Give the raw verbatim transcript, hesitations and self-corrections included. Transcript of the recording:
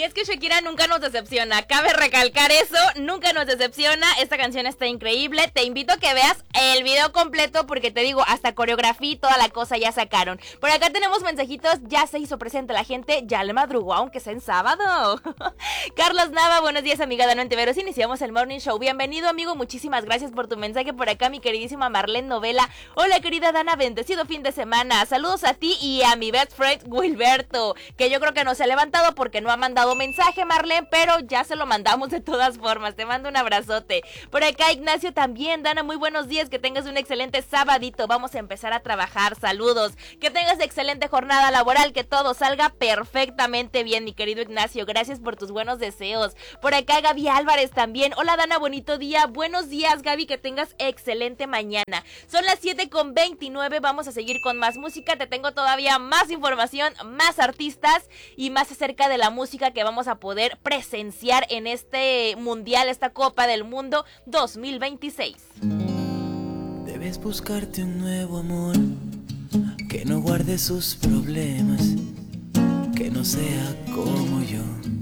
es que Shakira nunca nos decepciona, cabe recalcar eso, nunca nos decepciona, esta canción está increíble, te invito a que veas el video completo porque te digo, hasta coreografía y toda la cosa ya sacaron. Por acá tenemos mensajitos, ya se hizo presente la gente, ya le madrugó aunque sea en sábado. Carlos Nava, buenos días amiga de Antiveros, iniciamos el Morning Show, bienvenido amigo, muchísimas gracias por tu mensaje. Por acá mi queridísima Marlene Novela, hola querida Dana, bendecido fin de semana, saludos a ti y a mi best friend Wilberto, que yo creo que no se ha levantado porque no ha mandado mensaje Marlene, pero ya se lo mandamos de todas formas, te mando un abrazote. Por acá Ignacio también, Dana, muy buenos días, que tengas un excelente sabadito, vamos a empezar a trabajar, saludos, que tengas excelente jornada laboral, que todo salga perfectamente bien, mi querido Ignacio, gracias por tus buenos deseos. Por acá Gaby Álvarez también, hola Dana, bonito día, buenos días Gaby, que tengas excelente mañana. Son las siete con veintinueve, vamos a seguir con más música, te tengo todavía más información, más artistas y más acerca de la música que vamos a poder presenciar en este mundial, esta Copa del Mundo dos mil veintiséis. Debes buscarte un nuevo amor que no guarde sus problemas, que no sea como yo.